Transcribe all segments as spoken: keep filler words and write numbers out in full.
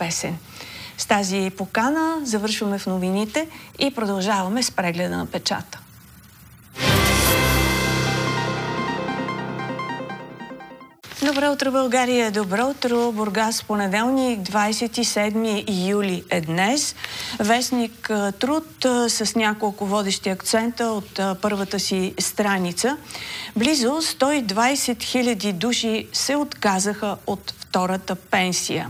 песен. С тази покана завършваме в новините и продължаваме с прегледа на печата. Добро утро, България! Добро утро, Бургас! Понеделник, двадесет и седми юли е днес. Вестник Труд с няколко водещи акцента от първата си страница. Близо сто и двадесет хиляди души се отказаха от втората пенсия.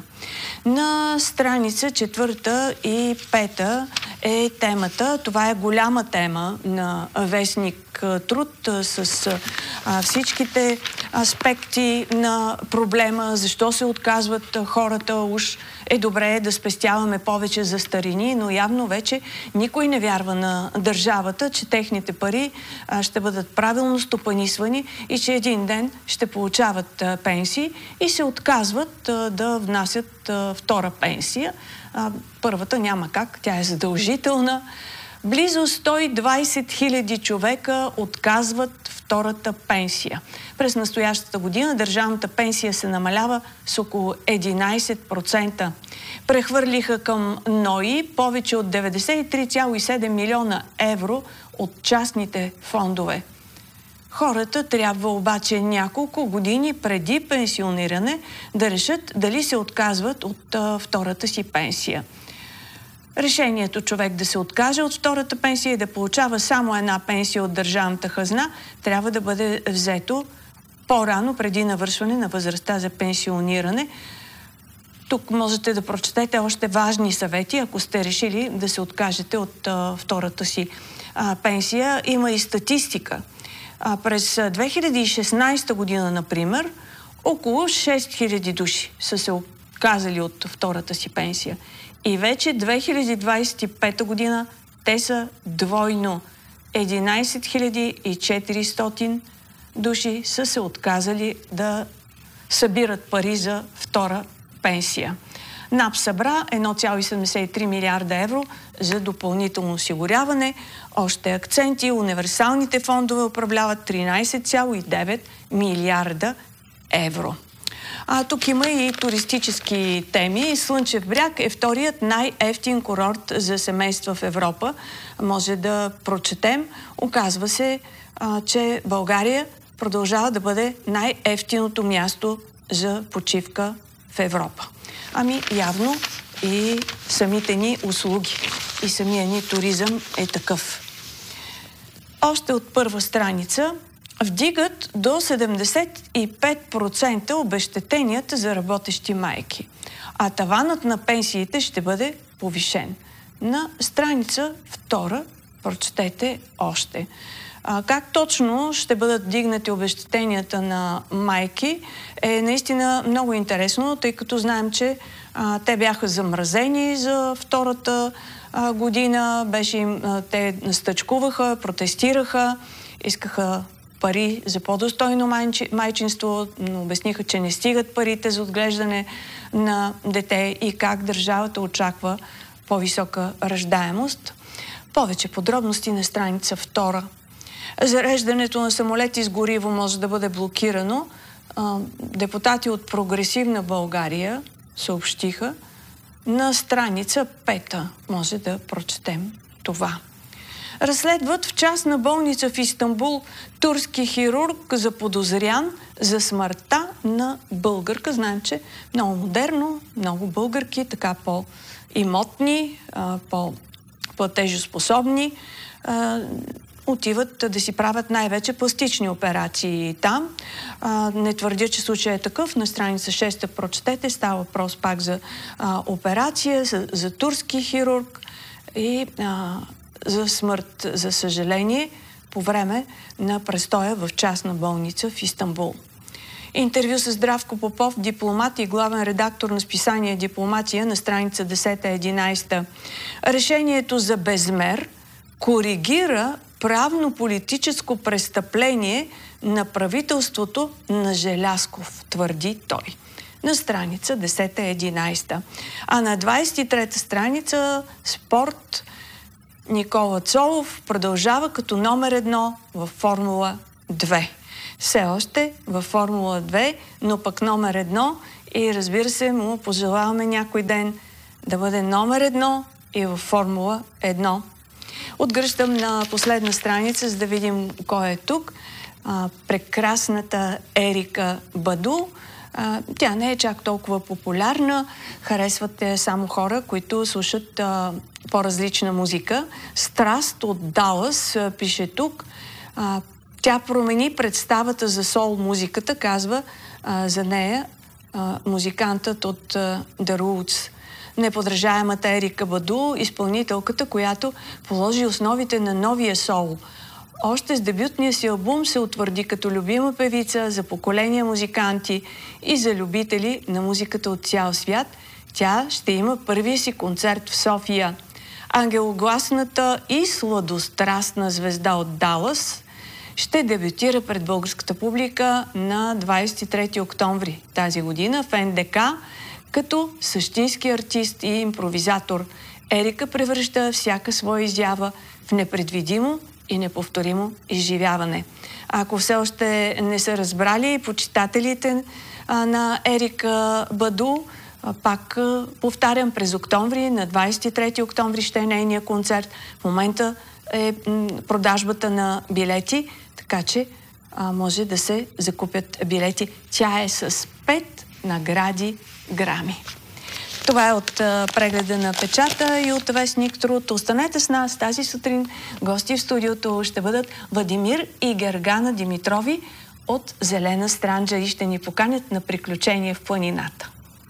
На страница четвърта и пета е темата. Това е голяма тема на вестник Труд с а, всичките аспекти на проблема, защо се отказват хората. Уж е добре да спестяваме повече за старини, но явно вече никой не вярва на държавата, че техните пари а, ще бъдат правилно стопанисвани и че един ден ще получават а, пенсии и се отказват а, да внасят а, втора пенсия. А, първата няма как, тя е задължителна. Близо сто и двадесет хиляди човека отказват втората пенсия. През настоящата година държавната пенсия се намалява с около единадесет процента. Прехвърлиха към НОИ повече от деветдесет и три цяло и седем милиона евро от частните фондове. Хората трябва обаче няколко години преди пенсиониране да решат дали се отказват от а, втората си пенсия. Решението човек да се откаже от втората пенсия и да получава само една пенсия от държавната хазна трябва да бъде взето по-рано, преди навършване на възрастта за пенсиониране. Тук можете да прочетете още важни съвети, ако сте решили да се откажете от а, втората си а, пенсия. Има и статистика. А, през две хиляди и шестнадесета година, например, около шест хиляди души са се отказали от втората си пенсия. И вече две хиляди двадесет и пета година те са двойно. единадесет хиляди и четиристотин души са се отказали да събират пари за втора пенсия. НАП събра едно цяло и седемдесет и три милиарда евро за допълнително осигуряване. Още акценти. Универсалните фондове управляват тринадесет цяло и девет милиарда евро. А тук има и туристически теми. Слънчев бряг е вторият най-евтин курорт за семейства в Европа. Може да прочетем. Оказва се, а, че България продължава да бъде най-евтиното място за почивка в Европа. Ами явно и самите ни услуги и самия ни туризъм е такъв. Още от първа страница вдигат до седемдесет и пет процента обезщетенията за работещи майки, а таванът на пенсиите ще бъде повишен. На страница втора прочетете още. А, как точно ще бъдат дигнати обезщетенията на майки е наистина много интересно, тъй като знаем, че а, те бяха замразени за втората а, година, беше им, а, те стъчкуваха, протестираха, искаха пари за по-достойно майчи, майчинство, но обясниха, че не стигат парите за отглеждане на дете и как държавата очаква по-висока раждаемост. Повече подробности на страница втора. Зареждането на самолети с гориво може да бъде блокирано. Депутати от Прогресивна България съобщиха. На страница пета може да прочетем това. Разследват в частна болница в Истанбул турски хирург заподозрян за смъртта на българка. Знаем, че много модерно, много българки, така по-имотни, по-платежоспособни, отиват да си правят най-вече пластични операции там. А, не твърдя, че случай е такъв. На страница шеста прочетете. Става въпрос пак за а, операция, за, за турски хирург и а, за смърт, за съжаление, по време на престоя в частна болница в Истанбул. Интервю с Здравко Попов, дипломат и главен редактор на списание «Дипломация» на страница десета-единадесета. Решението за безмер коригира правно-политическо престъпление на правителството на Желязков, твърди той. На страница десета-единадесета. А на двадесет и трета страница спорт. Никола Цолов продължава като номер едно във Формула две. Все още във Формула две, но пък номер едно и разбира се, му пожелаваме някой ден да бъде номер едно и във Формула едно. Отгръщам на последна страница, за да видим кой е тук. А, прекрасната Ерика Баду. А, тя не е чак толкова популярна. Харесват я само хора, които слушат а, по-различна музика. Страст от Далас, а, пише тук. А, тя промени представата за сол музиката, казва а, за нея а, музикантът от а, The Roots. Неподражаемата Ерика Баду, изпълнителката, която положи основите на новия сол. Още с дебютния си албум се утвърди като любима певица за поколения музиканти и за любители на музиката от цял свят. Тя ще има първия си концерт в София. Ангелогласната и сладострастна звезда от Далас ще дебютира пред българската публика на двадесет и трети октомври тази година в Ен Де Ка като същински артист и импровизатор. Ерика превръща всяка своя изява в непредвидимо и неповторимо изживяване. Ако все още не са разбрали почитателите а, на Ерика Баду, а, пак а, повтарям, през октомври, на двадесет и трети октомври ще е нейния концерт. В момента е м, продажбата на билети, така че а, може да се закупят билети. Тя е с пет награди Грами. Това е от а, прегледа на печата и от вестник Труд. Останете с нас тази сутрин. Гости в студиото ще бъдат Владимир и Гергана Димитрови от Зелена Странджа и ще ни поканят на приключение в планината.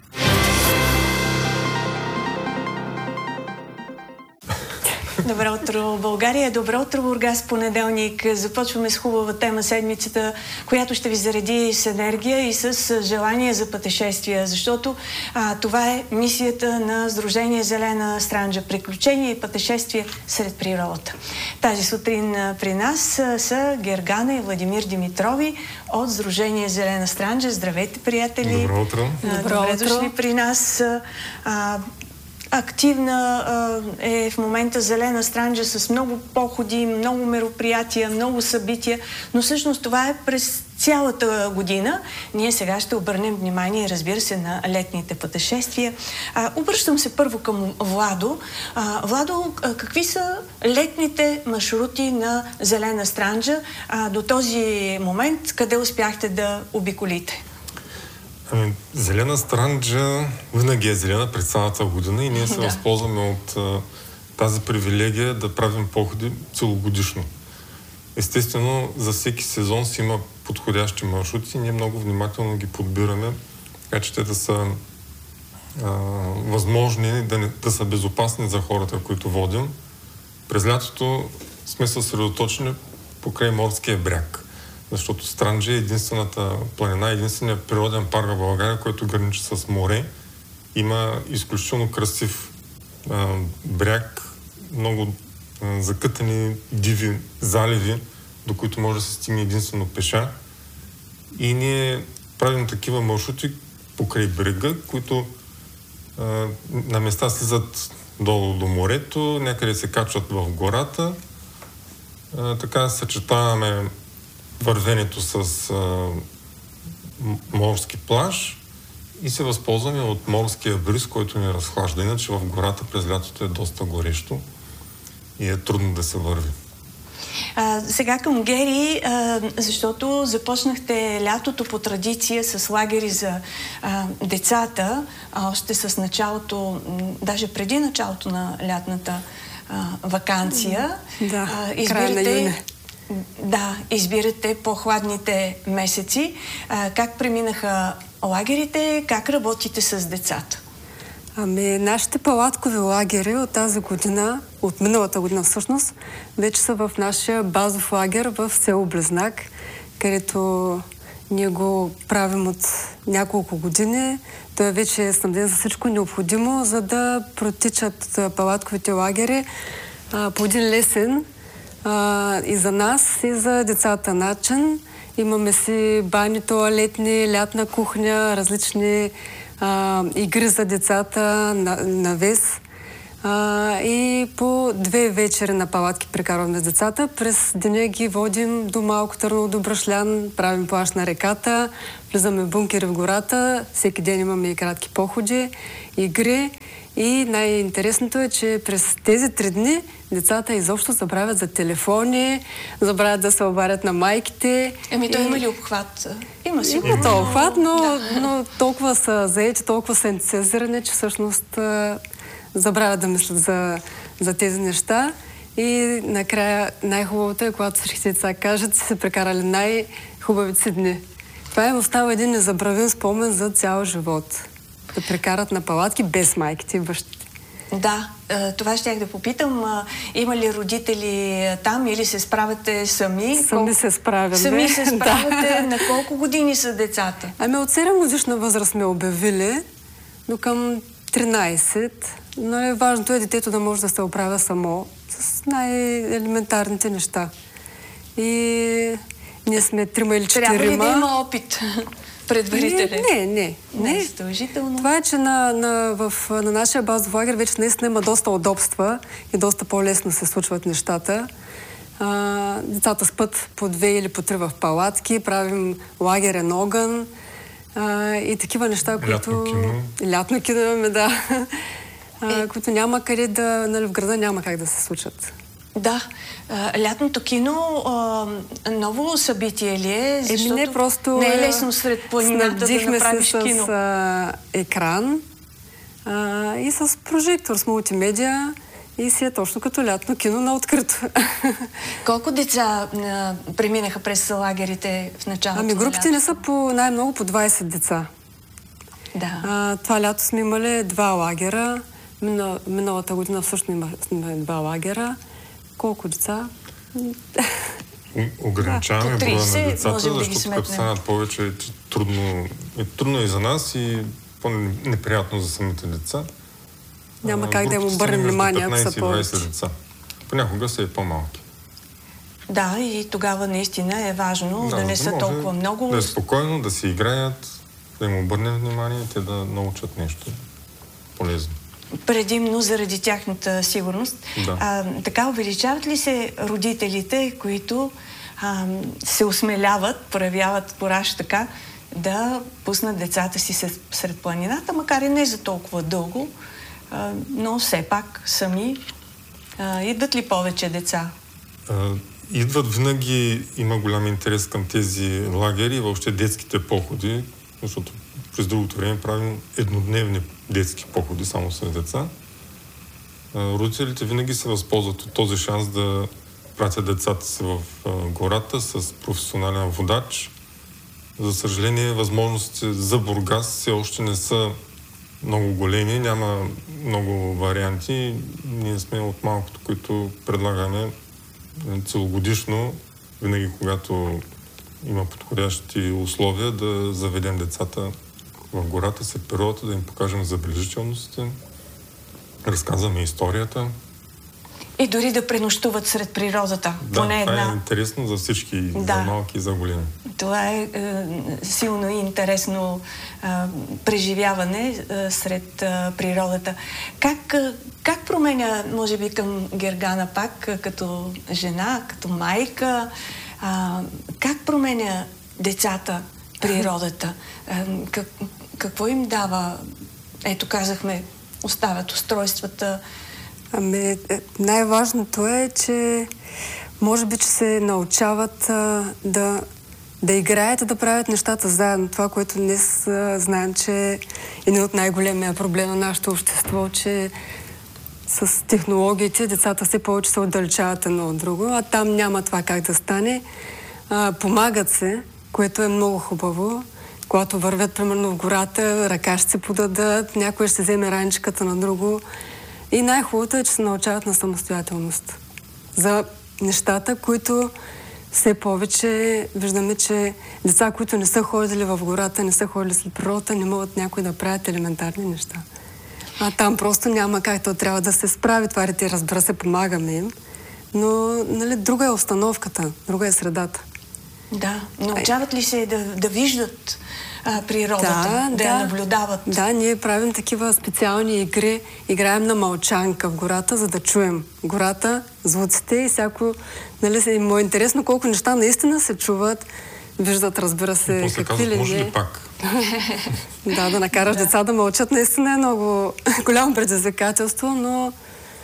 Добро утро, България! Добро утро, Бургас! Понеделник започваме с хубава тема седмицата, която ще ви зареди с енергия и с желание за пътешествия, защото а, това е мисията на Сдружение Зелена Странджа. Приключения и пътешествия сред природата. Тази сутрин а, при нас а, са Гергана и Владимир Димитрови от Сдружение Зелена Странджа. Здравейте, приятели! Добро утро! А, добре дошли при нас. А, Активна а, е в момента Зелена Странджа с много походи, много мероприятия, много събития, но всъщност това е през цялата година. Ние сега ще обърнем внимание, разбира се, на летните пътешествия. А, обръщам се първо към Владо. А, Владо, а, какви са летните маршрути на Зелена Странджа а, до този момент? Къде успяхте да обиколите? Ами, Зелена Странджа винаги е зелена през цялата година и ние се да. възползваме от а, тази привилегия да правим походи целогодишно. Естествено, за всеки сезон си има подходящи маршрути и ние много внимателно ги подбираме, така че те да са а, възможни, да, не, да са безопасни за хората, които водим. През лятото сме съсредоточени покрай морския бряг, защото Странджа е единствената планина, единственият природен парк в България, който граничи с море. Има изключително красив а, бряг, много а, закътани диви заливи, до които може да се стигне единствено пеша. И ние правим такива маршрути покрай брега, които а, на места слизат долу до морето, някъде се качват в гората. А, така съчетаваме вървенето с а, морски плаж и се възползваме от морския бриз, който ни разхлажда. Иначе в гората през лятото е доста горещо и е трудно да се върви. А, сега към Гери, а, защото започнахте лятото по традиция с лагери за а, децата, а, още с началото, даже преди началото на лятната а, ваканция. Да, а, избирате, да, избирате по-хладните месеци. А, как преминаха лагерите, как работите с децата? Ами, нашите палаткови лагери от тази година, от миналата година всъщност, вече са в нашия базов лагер в село Близнак, където ние го правим от няколко години. Той вече е снабден за всичко необходимо, за да протичат палатковите лагери а, по един лесен а, и за нас, и за децата начин. Имаме си бани, тоалетни, лятна кухня, различни а, игри за децата, навес. А, и по две вечери на палатки прекарваме с децата. През деня ги водим до Малко Търново, до Брашлян, правим плаж на реката, влизаме в бункери в гората, всеки ден имаме и кратки походи, игри. И най-интересното е, че през тези три дни децата изобщо забравят за телефони, забравят да се обадят на майките. Еми, той и... има ли обхват? Има си. Има то обхват, но, да. но толкова са заети, толкова са ентусиазирани, че всъщност забравят да мислят за, за тези неща. И накрая най-хубавото е, когато всички деца кажат, че са прекарали най-хубавите си дни. Това им остава един незабравим спомен за цял живот. Да прекарат на палатки без майките и бащите. Да, това щях да попитам. Има ли родители там или се справяте сами? Сами Колко... се справяме. Сами се справяте. Да. На колко години са децата? Ами от седем годишна възраст сме обявили, до към тринайсет. Но важното е детето да може да се оправя само с най-елементарните неща. И ние сме трима или четирима. Трябва ли да има опит? Предварителен? Не, не, не. Не, задължително. Това е, че на, на, в, на нашия базов лагер вече наистина има доста удобства и доста по-лесно се случват нещата. А, децата спят по две или по три в палатки, правим лагерен огън а, и такива неща, които... Лятно кино. Лятно кино имаме, да. А, е... които няма къде да... Нали, в града няма как да се случат. Да. А, лятното кино а, ново събитие ли е? Защото Еми не, просто не е лесно сред планината да направиш се кино. с а, екран а, и с прожектор, с мултимедия и си е точно като лятно кино на открито. Колко деца а, преминаха през лагерите в началото? Ами групите не са по най-много по двайсет деца. Да. А, това лято сме имали два лагера. Мина, миналата година всъщност имаме два лагера. Колко деца? Ограничаваме да. броя на децата, да защото като станат повече е трудно, е трудно и за нас и по-неприятно за самите деца. Няма а, как да им обърнем внимание, ако са повече. Деца. Понякога са и по-малки. Да, и тогава наистина е важно да, да не са толкова много. Да е спокойно, да си играят, да им обърнем внимание и те да научат нещо полезно. Предимно заради тяхната сигурност. Да. А, така увеличават ли се родителите, които а, се осмеляват, проявяват кораж така, да пуснат децата си сред планината, макар и не за толкова дълго, а, но все пак сами. А, идват ли повече деца? А, идват винаги, има голям интерес към тези лагери и въобще детските походи, защото през другото време правим еднодневни детски походи само с деца. Родителите винаги се възползват от този шанс да пратят децата си в гората с професионален водач. За съжаление, възможностите за Бургас все още не са много големи, няма много варианти. Ние сме от малкото, които предлагаме целогодишно, винаги когато има подходящи условия, да заведем децата в гората, след природата, да им покажем забележителностите, разказваме историята. И дори да пренощуват сред природата. Да, поне това една... е интересно за всички, да. За малки и за големи. Това е, е силно и интересно е, преживяване е, сред е, природата. Как, е, как променя, може би към Гергана пак, е, като жена, като майка, е, как променя децата природата? Е, как, какво им дава? Ето, казахме, оставят устройствата. Ами, най-важното е, че може би, че се научават а, да, да играят и да правят нещата заедно. Това, което днес а, знаем, че е един от най-големия проблем на нашето общество, че с технологиите децата все повече се отдалечават едно от друго, а там няма това как да стане. А, помагат се, което е много хубаво. Когато вървят, примерно, в гората, ръка ще се подадат, някой ще се вземе раничката на друго. И най-хубавото е, че се научават на самостоятелност. За нещата, които все повече виждаме, че деца, които не са ходили в гората, не са ходили след природата, не могат някои да правят елементарни неща. А там просто няма как, то трябва да се справи това дете, разбира се, помагаме им. Но, нали, друга е обстановката, друга е средата. Да, научават ли се да, да виждат а, природата, да, да я наблюдават. Да, ние правим такива специални игри. Играем на мълчанка в гората, за да чуем гората, звуците и всяко... Нали, му е интересно колко неща наистина се чуват. Виждат, разбира се, и после какви ли може не. ли пак? Да, да накараш да. деца да мълчат, наистина е много голямо предизвикателство, но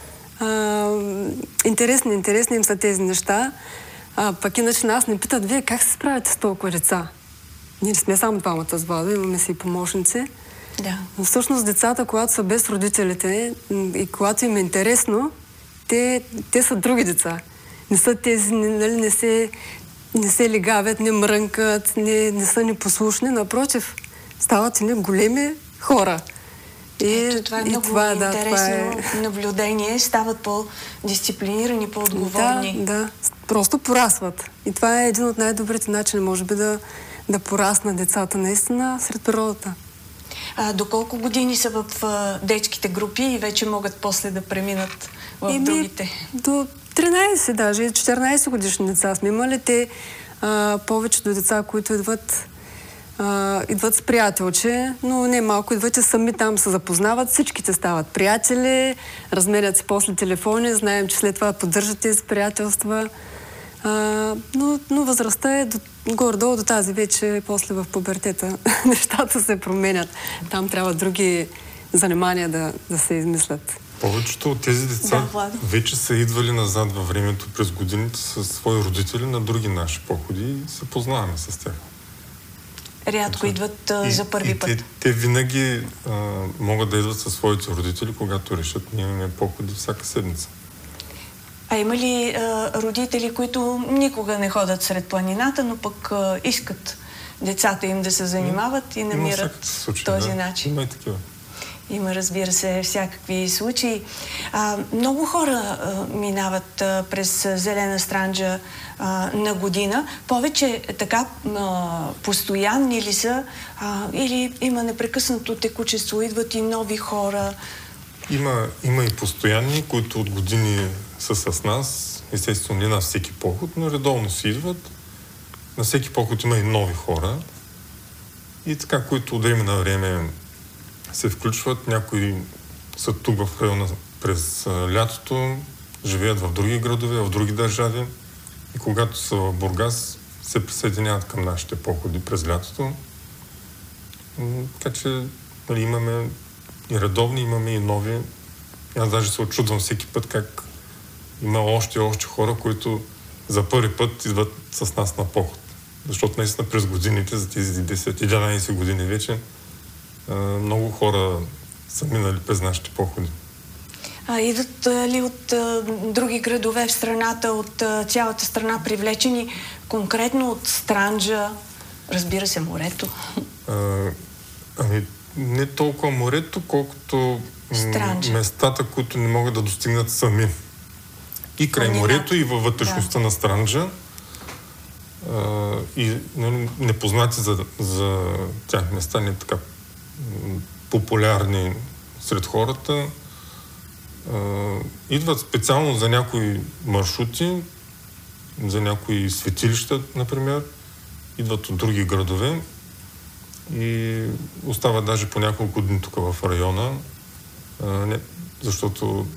а, интересни, интересни им са тези неща. А, пък иначе нас не питат, вие как се справите с толкова деца? Ние не сме само двамата с Владо, имаме си и помощници. Да. Но всъщност децата, когато са без родителите и когато им е интересно, те, те са други деца. Не са тези, нали, не се... не се лигавят, не мрънкат, не, не са непослушни. Напротив, стават ни големи хора. И, Ето, това е и много това, интересно да, е... наблюдение. Стават по-дисциплинирани, по-отговорни. Да, да. Просто порасват. И това е един от най-добрите начини, може би, да, да пораснат децата наистина сред природата. А, до колко години са в а, детските групи и вече могат после да преминат в Еми, другите? До тринайсет, даже четиринайсет годишни деца сме имали. Те а, повечето деца, които идват, а, идват с приятелче, но не малко идват и сами там се запознават. Всичките стават приятели, разменят си после телефони, знаем, че след това поддържат тези приятелства. А, но, но възрастта е до, горе-долу до тази вече, после в пубертета нещата се променят. Там трябва други занимания да, да се измислят. Повечето от тези деца да, вече са идвали назад във времето през годините със свои родители на други наши походи и се познаваме с тях. Рядко и, идват а, за първи и път. Те, те винаги а, могат да идват със своите родители, когато решат. Ние имаме походи всяка седмица. А има ли а, родители, които никога не ходят сред планината, но пък а, искат децата им да се занимават и намират случай, този да. начин? Има и такива. Има, разбира се, всякакви случаи. А, много хора а, минават а, през Зелена Странджа а, на година. Повече така а, постоянни ли са а, или има непрекъснато текучество? Идват и нови хора? Има, има и постоянни, които от години са с нас. Естествено, не на всеки поход, но редовно си идват. На всеки поход има и нови хора. И така, които от време на време се включват. Някои са тук в района през а, лятото, живеят в други градове, в други държави. И когато са в Бургас, се присъединяват към нашите походи през лятото. М- така че нали, имаме и редовни, имаме и нови. Аз даже се очудвам всеки път как има още и още хора, които за първи път идват с нас на поход. Защото наистина през годините, за тези десет-единайсет години вече, много хора са минали през нашите походи. А, идват ли от а, други градове в страната, от а, цялата страна, привлечени конкретно от Странджа, разбира се, морето? А, ами, не толкова морето, колкото м- местата, които не могат да достигнат сами. И край Планина. Морето, и във вътрешността да. На Странджа. А, и нали, непознати за, за тях места, не така популярни сред хората. Uh, идват специално за някои маршрути, за някои светилища, например. Идват от други градове и остават даже по няколко дни тук в района, uh, не, защото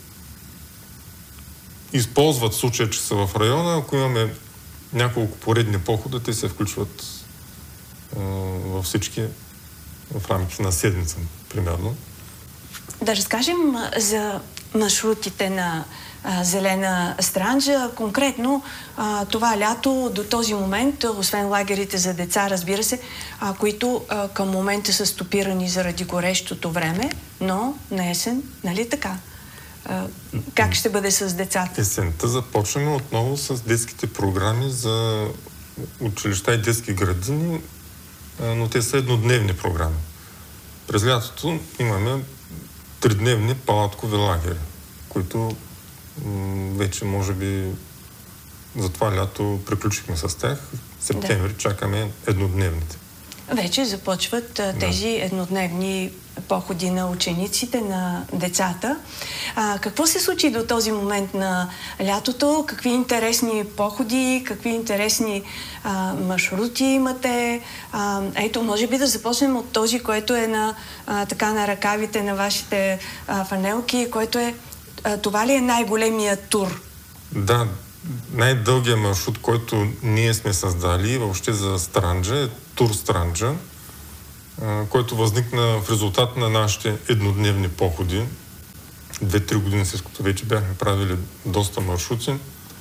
използват случая, че са в района. Ако имаме няколко поредни похода, те се включват uh, във всички в рамките на седмица, примерно. Да разкажем за маршрутите на а, Зелена Странджа. Конкретно а, това лято до този момент, освен лагерите за деца, разбира се, а, които а, към момента са стопирани заради горещото време, но на есен, нали така? А, как ще бъде с децата? Есента започваме отново с детските програми за училища и детски градини, но те са еднодневни програми. През лятото имаме тридневни палаткови лагери, които м- вече може би за това лято приключихме с тях. В септември да. Чакаме еднодневните. вече започват а, тези да. еднодневни походи на учениците, на децата. А, какво се случи до този момент на лятото? Какви интересни походи, какви интересни а, маршрути имате? А, ето, може би да започнем от този, който е на, а, така, на ръкавите на вашите а, фанелки, който е, а, това ли е най-големият тур? Да, най-дългият маршрут, който ние сме създали въобще за Странджа е тур Странджа, който възникна в резултат на нашите еднодневни походи. Две-три години след като вече бяхме правили доста маршрути,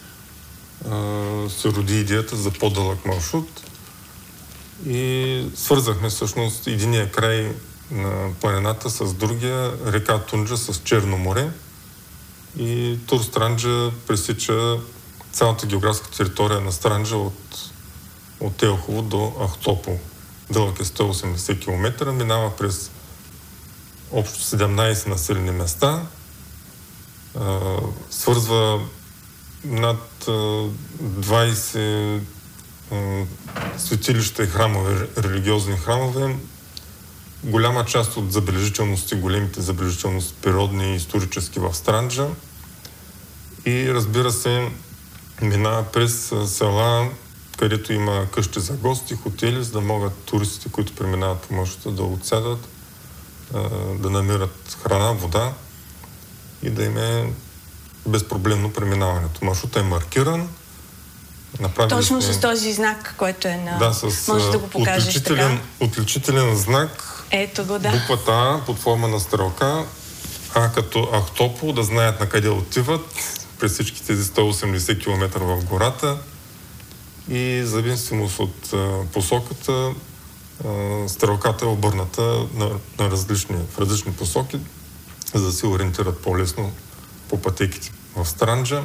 се роди идеята за по-дълъг маршрут и свързахме всъщност единия край на планината с другия, река Тунджа с Черно море, и тур Странджа пресича цялата географска територия на Странджа от, от Елхово до Ахтопол. Дълъг е сто и осемдесет километра, минава през общо седемнайсет населени места, а, свързва над а, двайсет а, светилища и храмове, религиозни храмове. Голяма част от забележителности, големите забележителности, природни и исторически в Странджа. И разбира се, минава през села, където има къщи за гости, хотели, за да могат туристите, които преминават по маршрута, да отсядат, да намират храна, вода и да им е безпроблемно преминаването. Маршрутът е маркиран. Точно сме... с този знак, който е на... Да, с може да го покажеш отличителен, така. отличителен знак. Ето го, да. Буквата А под форма на стрелка, А като Ахтопол, да знаят на къде отиват през всички тези сто и осемдесет километра в гората. И зависимост от а, посоката, а, стрелката е обърната на, на различни, в различни посоки, за да се ориентират по-лесно по пътеките в Странджа.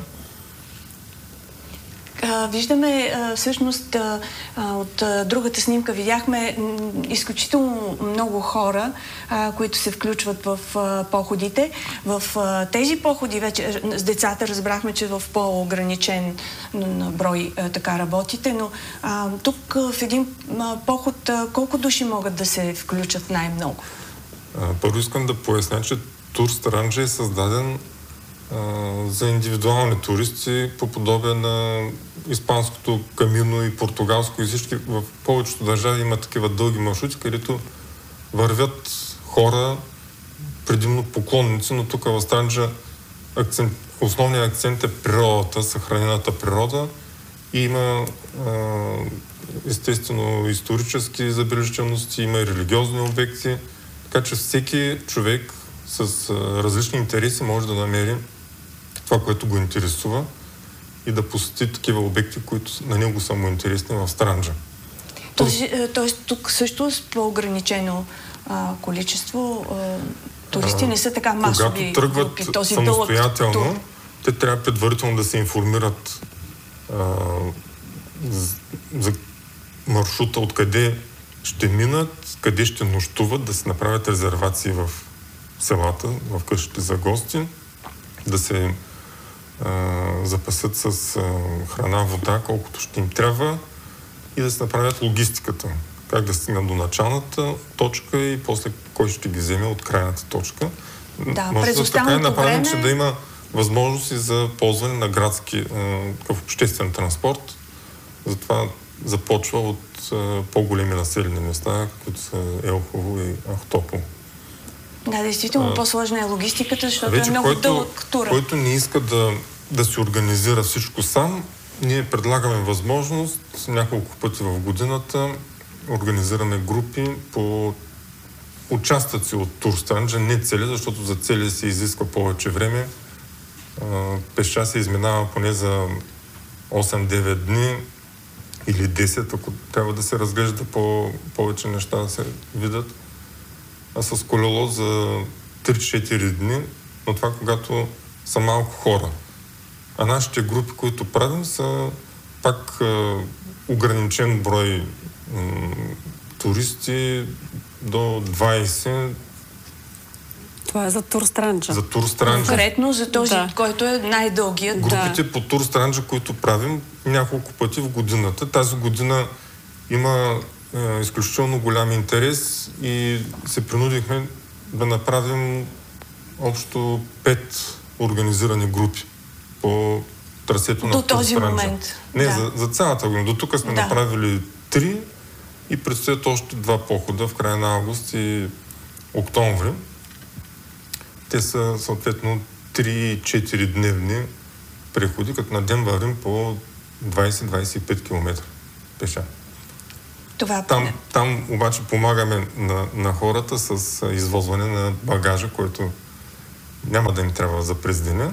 А, виждаме а, всъщност а, от а, другата снимка видяхме м, изключително много хора, а, които се включват в а, походите. В а, тези походи вече с децата разбрахме, че в по-ограничен брой а, така работите, но а, тук а, в един а, поход а, колко души могат да се включат най-много? А, първо искам да поясня, че тур Странджа е създаден за индивидуални туристи по подобие на испанското камино и португалско, и всички в повечето държави има такива дълги маршрути, където вървят хора, предимно поклонници, но тук в Странджа акцент, основният акцент е природата, съхранената природа, и има естествено исторически забележителности, има и религиозни обекти, така че всеки човек с различни интереси може да намери това, което го интересува, и да посети такива обекти, които на него са му интересни в Странджа. Тоест тук също с по-ограничено а, количество а, туристи, не са така масови. Когато тръгват групи, този самостоятелно, те трябва предварително да се информират а, за маршрута, откъде ще минат, къде ще нощуват, да се направят резервации в селата, в къщите за гости, да се а, запасят с а, храна, вода, колкото ще им трябва, и да се направят логистиката. Как да стигнат до началната точка и после кой ще ги вземе от крайната точка. Да, може през да така е направено, време... че да има възможности за ползване на градски а, обществен транспорт. Затова започва от а, по-големи населени места, които са Елхово и Ахтопол. Да, действително а, по-сложна е логистиката, защото вече, е много който, дълъг тур. Който не иска да, да си организира всичко сам, ние предлагаме възможност няколко пъти в годината, организираме групи по участъци от тур Странджа, не цели, защото за цели се изисква повече време. Пеша се изминава поне за осем-девет дни или десет, ако трябва да се разглежда по повече неща да се видят. А с колело за три-четири дни, но това когато са малко хора. А нашите групи, които правим, са пак е, ограничен брой м, туристи до двайсет. Това е за тур Странджа. За тур Странджа. Конкретно за този, да. който е най-дългият. Групите да. по тур Странджа, които правим няколко пъти в годината. Тази година има е, изключително голям интерес и се принудихме да направим общо пет организирани групи по трасето до на Тур този Странджа. момент. Не, да. за, за цялата година. До тук сме да. направили три и предстоят още два похода в края на август и октомври. Те са съответно три-четири дневни преходи, като на ден вървим по двайсет до двайсет и пет километра пеша. Това... Там, там обаче помагаме на, на хората с извозване на багажа, който няма да им трябва за през деня.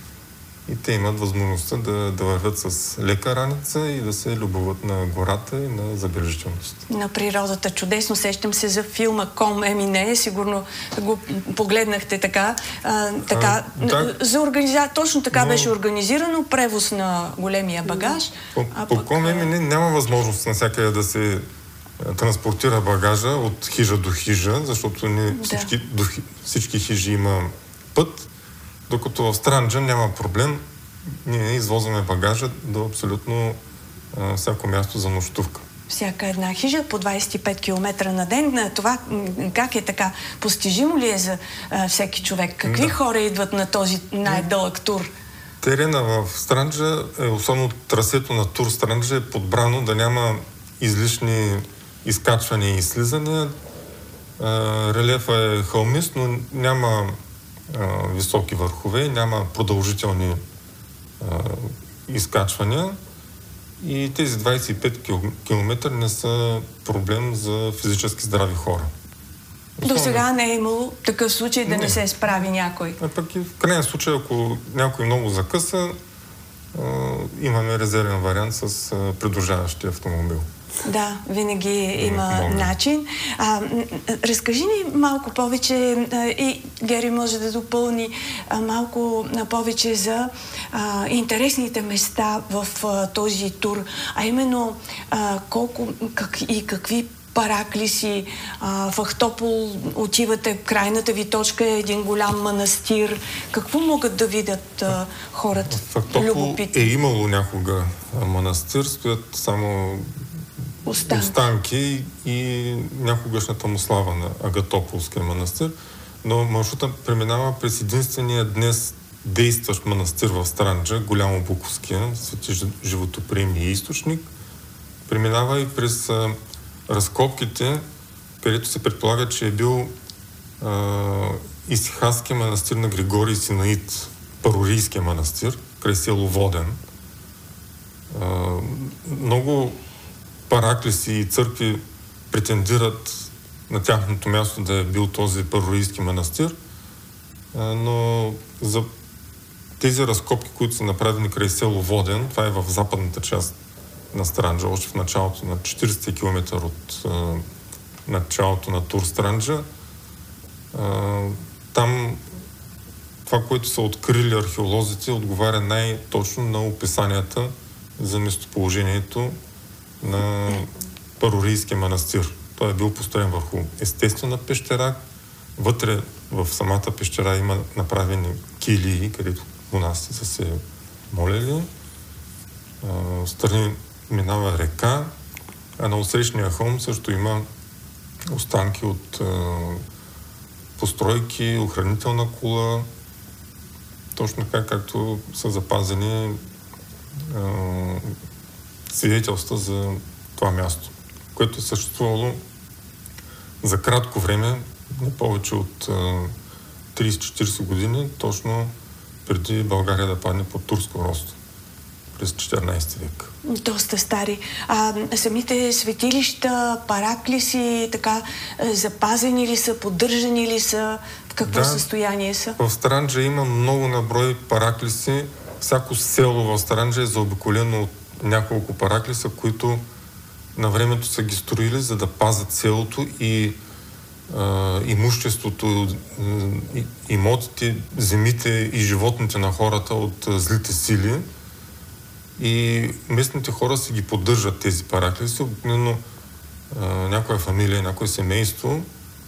И те имат възможността да, да вървят с лека раница и да се любоват на гората и на забележителност. На природата. Чудесно. Сещам се за филма Ком Емине. Сигурно го погледнахте така. А, така а, да. За организа... Точно така Но... беше организирано превоз на големия багаж. По, а по пък... Ком Емине няма възможност навсякъде да се транспортира багажа от хижа до хижа, защото не да. всички, до, всички хижи има път. Докато в Странджа няма проблем, ние извозваме багажа до абсолютно а, всяко място за нощувка. Всяка една хижа по двайсет и пет километра на ден. Това как е така? Постижимо ли е за а, всеки човек? Какви да. хора идват на този най-дълъг тур? Терена в Странджа, е, особено трасето на Тур Странджа е подбрано да няма излишни изкачвания и слизания. А, релефа е хълмист, но няма високи върхове, няма продължителни а, изкачвания и тези двайсет и пет километра не са проблем за физически здрави хора. Основно... До сега не е имало такъв случай да не, не се справи някой. А пък и в крайен случай, ако някой много закъса, а, имаме резервен вариант с а, придружаващия автомобил. Да, винаги има Мога. начин. А, разкажи ни малко повече а, и Гери може да допълни а, малко а, повече за а, интересните места в а, този тур, а именно а, колко как, и какви параклиси. А, в Ахтопол отивате, крайната ви точка е един голям манастир. Какво могат да видят а, хората? В Ахтопол е имало някога манастир, стоят само Останки. останки и някогашната му слава на Агатополския манастир, но маршрута преминава през единствения днес действащ манастир в Странджа, Голямо Буковския, Свети животоприемния източник. Преминава и през а, разкопките, където се предполага, че е бил а, исихастския манастир на Григорий Синаид, Парорийския манастир, край село Воден. А, много параклиси и църкви претендират на тяхното място да е бил този парорийски манастир, но за тези разкопки, които са направени край село Воден, това е в западната част на Странджа, още в началото на четирийсети километър от а, началото на Тур Странджа, а, там това, което са открили археолозите, отговаря най-точно на описанията за местоположението на Парорийския манастир. Той е бил построен върху естествена пещера. Вътре в самата пещера има направени килии, където монасти са се молели. Страни минава река, а на отсрещния хълм също има останки от постройки, охранителна кула, точно така, както са запазени свидетелства за това място, което е съществувало за кратко време, не повече от трийсет-четирийсет години, точно преди България да падне под турско робство през четиринайсети век. Доста стари. А самите светилища, параклиси, така, запазени ли са, поддържани ли са, в какво да, състояние са? В Странджа има много наброй параклиси. Всяко село в Странджа е заобиколено от няколко параклиса, които на времето са ги строили, за да пазят селото и а, имуществото, и, имотите, земите и животните на хората от а, злите сили. И местните хора си ги поддържат тези параклиси. Обикновено някоя фамилия, някое семейство,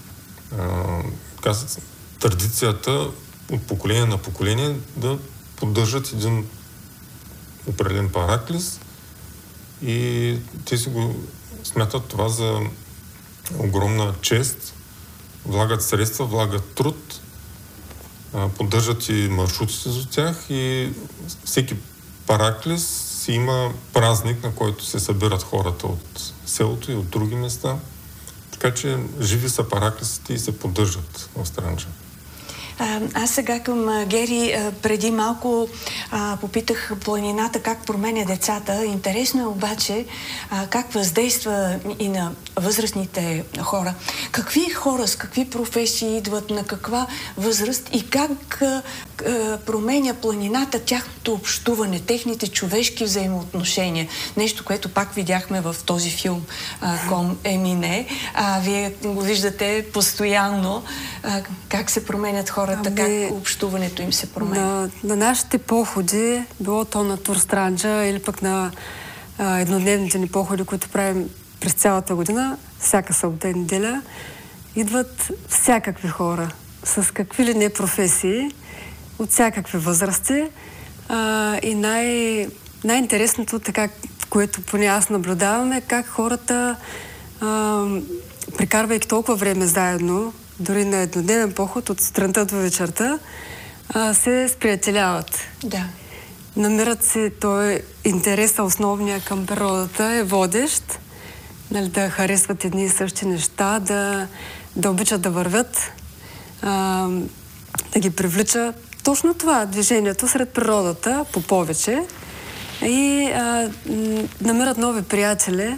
а, традицията от поколение на поколение да поддържат един определен параклис и те си го смятат това за огромна чест, влагат средства, влагат труд, поддържат и маршрутите за тях и всеки параклис си има празник, на който се събират хората от селото и от други места. Така че живи са параклисите и се поддържат в Странджа. Аз сега към Гери преди малко а, попитах планината как променя децата. Интересно е обаче а, как въздейства и на възрастните хора. Какви хора с какви професии идват, на каква възраст и как а, а, променя планината тяхното общуване, техните човешки взаимоотношения. Нещо, което пак видяхме в този филм а, Ком Емине. А, вие го виждате постоянно. А, как се променят хората, ами, как общуването им се променя? На, на нашите походи, било то на Тур Странджа или пък на а, еднодневните ни походи, които правим през цялата година, всяка събота и неделя, идват всякакви хора, с какви ли не професии, от всякакви възрасти. А, и най, най-интересното, така, което поне аз наблюдавам, е как хората, а, прекарвайки толкова време заедно, дори на еднодневен поход от сутринта до вечерта, а, се сприятеляват. Да. Намират се, той интереса основния към природата е водещ, нали, да харесват едни и същи неща, да, да обичат да вървят, а, да ги привлича точно това, движението сред природата по повече и а, намират нови приятели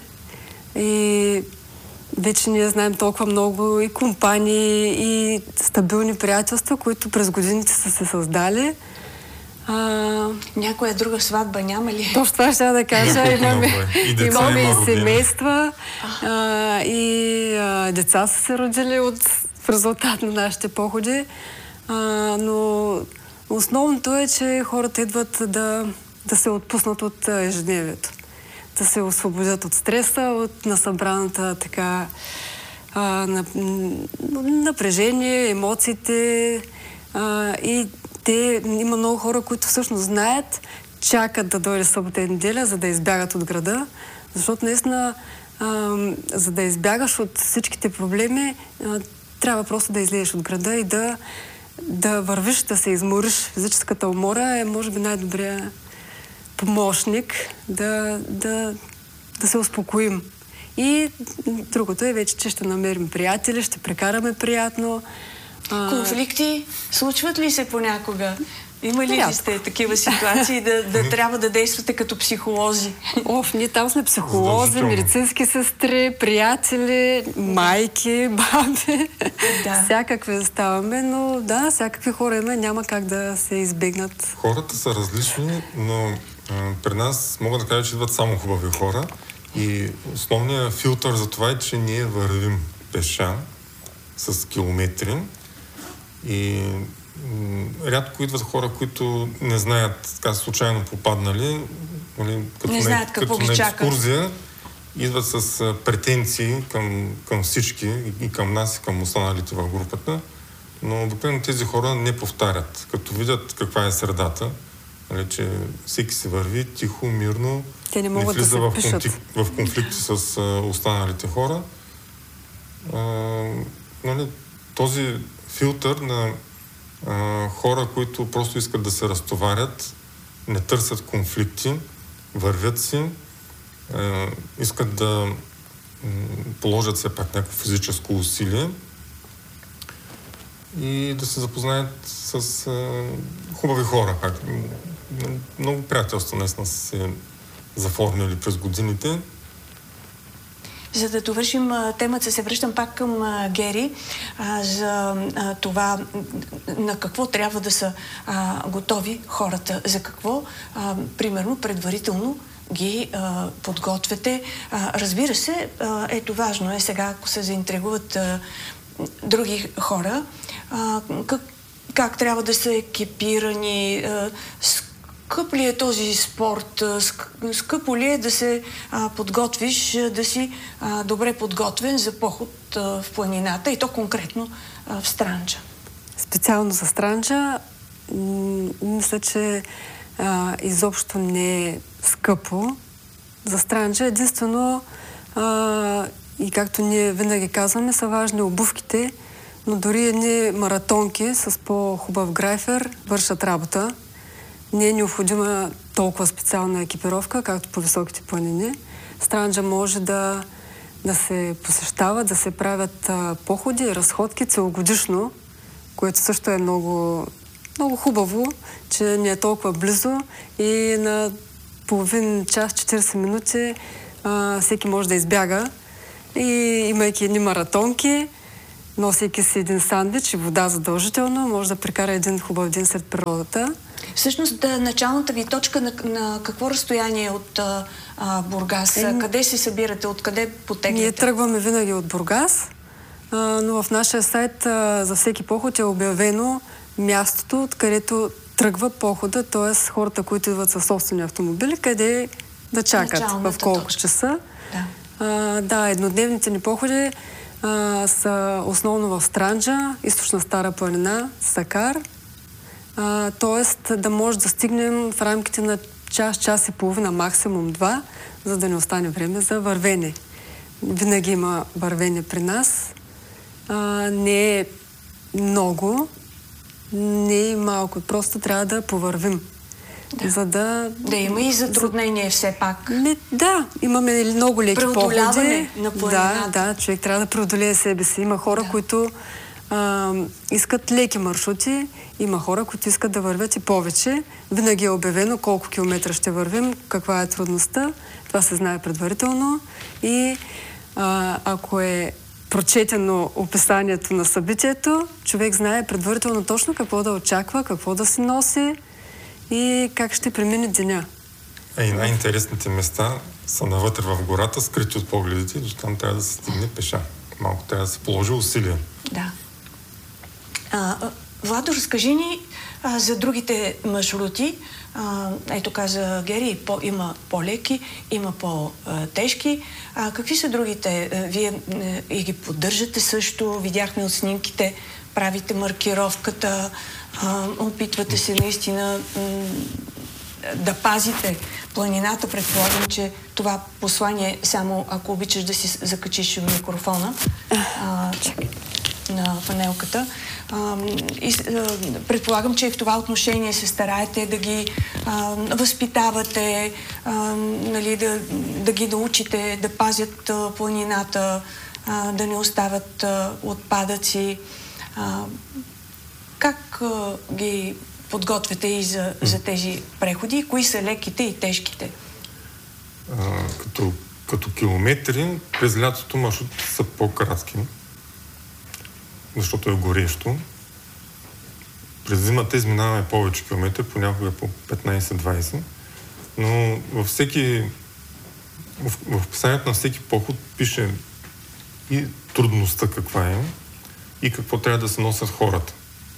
и вече ние знаем толкова много и компании, и стабилни приятелства, които през годините са се създали. А... Някоя друга сватба няма ли? Точно това ще да кажа. Имаме и, деца, имаме има и семейства, а, и а, деца са се родили от, в резултат на нашите походи. А, но основното е, че хората идват да, да се отпуснат от ежедневието. Да се освободят от стреса, от насъбраната така а, напрежение, емоциите. А, и те, има много хора, които всъщност знаят, чакат да дойде събота и неделя, за да избягат от града. Защото наистина, а, за да избягаш от всичките проблеми, а, трябва просто да излезеш от града и да, да вървиш, да се измориш. Физическата умора е, може би, най-добрият помощник да, да, да се успокоим. И другото е вече, че ще намерим приятели, ще прекараме приятно. Конфликти случват ли се понякога? Има ли сте такива ситуации да, да трябва да действате като психолози? Оф, ние там сме психолози, медицински сестри, приятели, майки, баби. Да. Всякакви ставаме, но да, всякакви хора има, няма как да се избегнат. Хората са различни, но а, при нас мога да кажа, че идват само хубави хора и основният филтър за това е, че ние вървим пеша с километри и рядко идват хора, които не знаят, така случайно попаднали, нали, като не знаят какво като ги на екскурзия, чака. Идват с претенции към, към всички, и към нас, и към останалите в групата, но обикновено тези хора не повтарят. Като видят каква е средата, нали, че всеки се върви тихо, мирно, те не могат не влиза да се в, конфликт, в конфликти с а, останалите хора. А, нали, този филтър на а, хора, които просто искат да се разтоварят, не търсят конфликти, вървят си, а, искат да м, положат все пак някакво физическо усилие и да се запознаят с а, хубави хора. Пак. Много приятелства наистина са се заформили през годините. За да довършим темата, се връщам пак към а, Гери а, за а, това на какво трябва да са а, готови хората. За какво, а, примерно, предварително ги а, подготвяте. А, разбира се, а, ето важно е сега, ако се заинтригуват а, други хора, а, как, как трябва да са екипирани, а, скъп ли е този спорт? Скъпо ли е да се а, подготвиш, да си а, добре подготвен за поход а, в планината и то конкретно а, в Странджа? Специално за Странджа, мисля, че а, изобщо не е скъпо. За Странджа единствено А, и както ние винаги казваме, са важни обувките, но дори едни маратонки с по-хубав грайфер вършат работа. Не е необходима толкова специална екипировка, както по високите планини. Странджа може да, да се посещава, да се правят а, походи, разходки целогодишно, което също е много, много хубаво, че не е толкова близо и на половин час, четирийсет минути а, всеки може да избяга. И имайки едни маратонки, носейки си един сандвич и вода задължително, може да прекара един хубав ден сред природата. Всъщност, да, началната ви точка на, на какво разстояние от а, Бургас? Е, къде се събирате? Откъде потегляте? Ние тръгваме винаги от Бургас, а, но в нашия сайт а, за всеки поход е обявено мястото, откъдето тръгва похода, т.е. хората, които идват със собствени автомобили, къде да чакат, началната в колко точка. часа. Да. А, да, еднодневните ни походи а, са основно в Странджа, източна Стара планина, Сакар. А, тоест да може да стигнем в рамките на час, час и половина, максимум два, за да не остане време за вървене. Винаги има вървене при нас. А, не е много, не е малко. Просто трябва да повървим. Да. За да... Да има и затруднение за... все пак. Не, да, имаме много леки походи. На планината. Да, да, човек трябва да преодолее себе си. Има хора, да. които а, искат леки маршрути, има хора, които искат да вървят и повече. Винаги е обявено колко километра ще вървим, каква е трудността. Това се знае предварително. И а, ако е прочетено описанието на събитието, човек знае предварително точно какво да очаква, какво да си носи и как ще премине деня. А и най-интересните места са навътре в гората, скрити от погледите, до там трябва да се стигне пеша. Малко трябва да се положи усилия. Да. А, Владо, разкажи ни а, за другите маршрути. А, ето каза Гери, по, има по-леки, има по-тежки. А, какви са другите? А, вие а, и ги поддържате също. Видяхме от снимките, правите маркировката, а, опитвате се наистина м, да пазите планината. Предполагам, че това послание, само ако обичаш да си закачиш микрофона а, на панелката. А, и, а, предполагам, че и в това отношение се стараете да ги а, възпитавате, а, нали, да, да ги научите да пазят а, планината, а, да не оставят а, отпадъци. А, как а, ги подготвяте и за, за тези преходи? Кои са леките и тежките? А, като, като километри, през лятото маршрутите са по-кратки, защото е горещо. През зимата изминаваме повече километри, понякога по петнайсет-двайсет, но във всеки, в, в описанието на всеки поход пише и трудността каква е, и какво трябва да се носят хората.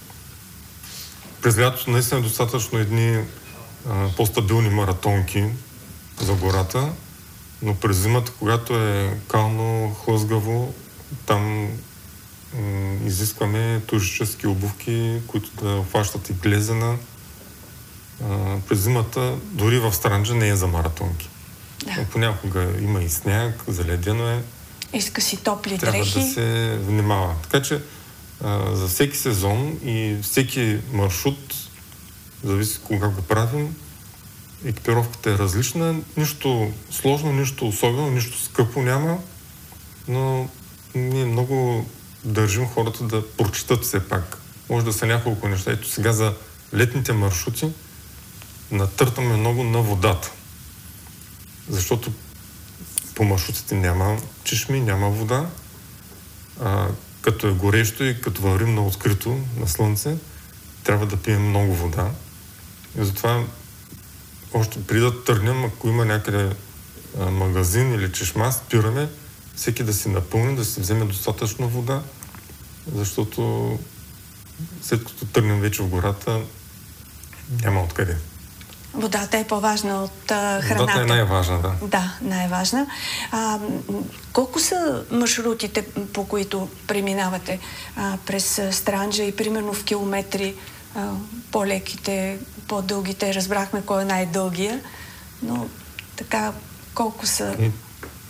През лятото наистина е достатъчно едни а, по-стабилни маратонки за гората, но през зимата, когато е кално, хлъзгаво, там изискваме туристически обувки, които да обхващат и глезена. А, през зимата, дори в Странджа, не е за маратонки. Да. Понякога има и сняг, заледено е. Иска си топли трябва дрехи. Трябва да се внимава. Така че а, за всеки сезон и всеки маршрут, зависи кога го правим, екипировката е различна. Нищо сложно, нищо особено, нищо скъпо няма, но ние много държим хората да прочитат все пак. Може да са няколко неща. Ето сега за летните маршрути натъртаме много на водата. Защото по маршрутите няма чешми, няма вода. А, като е горещо и като вървим на открито, на слънце, трябва да пием много вода. И затова още преди да тръгнем, ако има някъде а, магазин или чешма, спираме всеки да си напълни, да си вземе достатъчно вода, защото след като тръгнем вече в гората, няма откъде. Водата е по-важна от а, храната. Водата е най-важна, да. Да, най-важна. А, колко са маршрутите, по които преминавате а, през Странджа и примерно в километри, а, по-леките, по-дългите? Разбрахме кой е най-дългия, но така колко са? И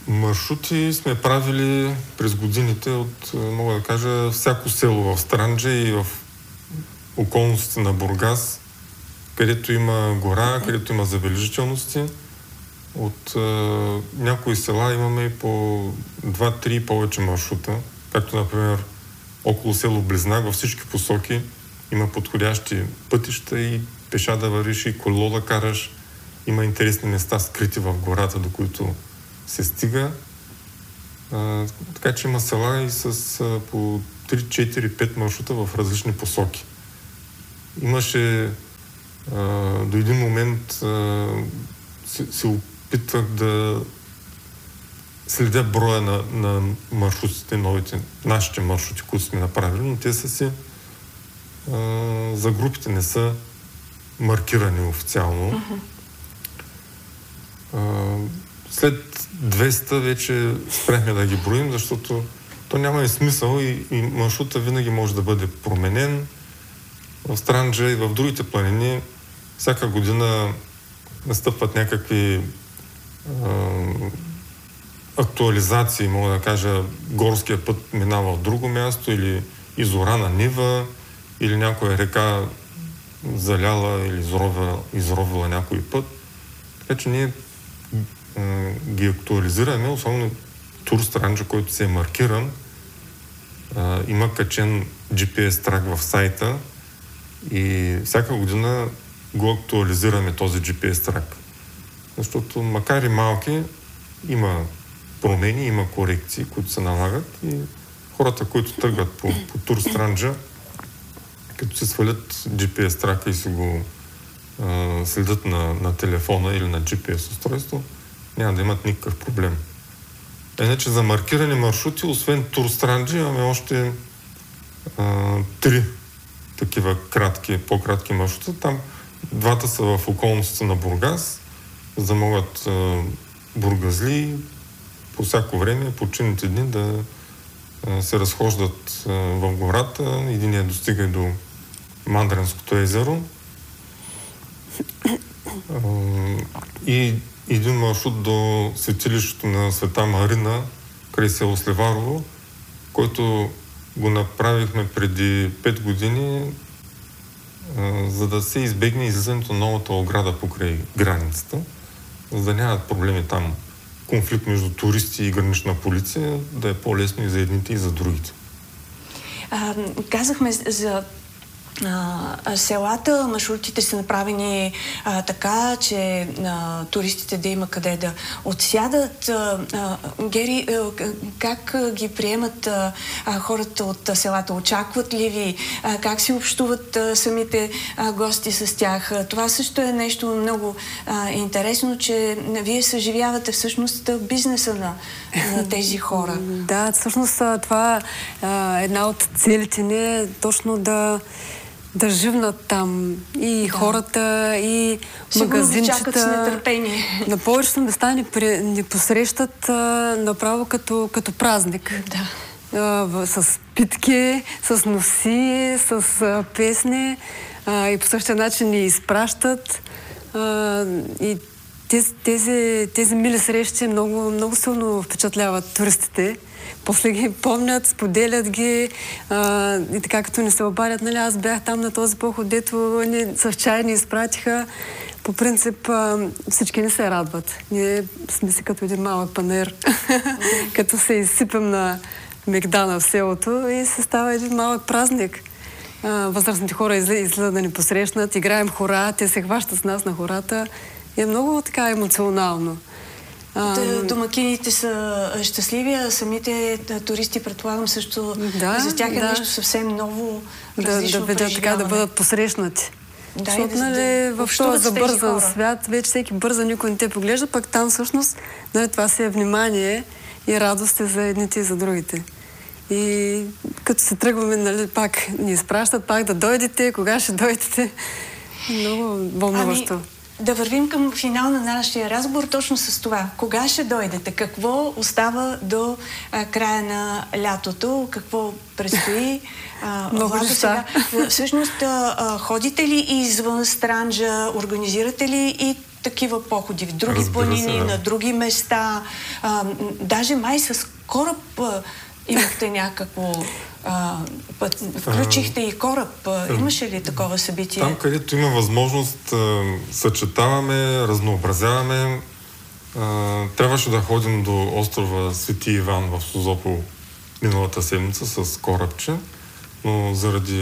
Маршрути сме правили през годините от, мога да кажа, всяко село в Странджа и в околностите на Бургас, където има гора, където има забележителности. От е, някои села имаме и по два-три повече маршрута, както например около село Близнак във всички посоки има подходящи пътища и пеша да вървиш и колело да караш. Има интересни места скрити в гората, до които се стига. А, така че има села и с а, по три-четири-пет маршрута в различни посоки. Имаше а, до един момент а, се, се опитвах да следя броя на, на маршрутите, новите, нашите маршрути, които сме направили, но те са си а, за групите не са маркирани официално. Uh-huh. А, след двеста вече спряхме да ги броим, защото то няма и смисъл и, и маршрута винаги може да бъде променен. В Странджа и в другите планини всяка година настъпват някакви а, актуализации, мога да кажа, горския път минава в друго място или изорана нива, или някоя река заляла или изровила, изровила някой път. Така че ние а, ги актуализираме, особено Тур Странджа, който се е маркиран. А, има качен джи пи ес трак в сайта и всяка година го актуализираме този джи пи ес трак. Защото макар и малки, има промени, има корекции, които се налагат и хората, които тръгват по, по Тур Странджа, като се свалят джи пи ес трака и си го а, следят на, на телефона или на джи пи ес устройство, няма да имат никакъв проблем. Иначе за маркирани маршрути, освен Тур Странджа, имаме още а, три такива кратки, по-кратки маршрута. Там двата са в околностите на Бургас, за да могат а, бургазли по всяко време, по чинните дни да а, се разхождат а, в гората. Единият достига и до Мандренското езеро. А, и един маршрут до светилището на Света Марина, край село Сливарово, който го направихме преди пет години, а, за да се избегне излизането на новата ограда покрай границата, за да нямат проблеми там, конфликт между туристи и гранична полиция, да е по-лесно и за едните и за другите. А, казахме за А, селата, маршрутите са направени а, така, че а, туристите да има къде да отсядат. А, а, Гери, а, как а, ги приемат а, а, хората от а, селата? Очакват ли ви? А, как си общуват а, самите а, гости с тях? А, това също е нещо много а, интересно, че вие съживявате всъщност бизнеса на, на тези хора. Да, всъщност това е една от целите ни, точно да да живнат там и да. Хората, и магазинчета. Чакат с нетърпение. На повечето места ни, при, ни посрещат а, направо като, като празник. Да. А, с питки, с носи, с а, песни а, и по същия начин ни изпращат. А, и тези, тези, тези мили срещи много, много силно впечатляват туристите. После ги помнят, споделят ги а, и така като не се обадят, нали, аз бях там на този поход, дето ни с чай ни изпратиха. По принцип а, всички ни се радват. Ние сме си като един малък панер, като се изсипем на мегдана в селото и се става един малък празник. А, възрастните хора излизат да ни посрещнат, играем хора, те се хващат с нас на хората и е много така емоционално. Домакините са щастливи, а самите туристи, предполагам, също да, за тях е да. нещо съвсем ново, да, различно да видят, така да бъдат посрещнати. Да, защото, да, нали, да, в този забързан свят вече всеки бърза, никой не те поглежда, пък там всъщност, нали, това си е внимание и радост за едните и за другите. И като се тръгваме, нали, пак ни изпращат, пак да дойдете, кога ще дойдете. Много вълнуващо. Ами, да вървим към финал на нашия разговор точно с това. Кога ще дойдете? Какво остава до а, края на лятото? Какво предстои? А, Много Владо, неща. сега, всъщност, а, ходите ли извън Странджа? Организирате ли и такива походи в други Разбира планини, се, да. на други места? А, даже май с кораб а, имахте някакво... А, път, включихте и кораб. А, имаше ли такова събитие? Там, където има възможност, а, съчетаваме, разнообразяваме. А, трябваше да ходим до острова Свети Иван в Созопол миналата седмица с корабче, но заради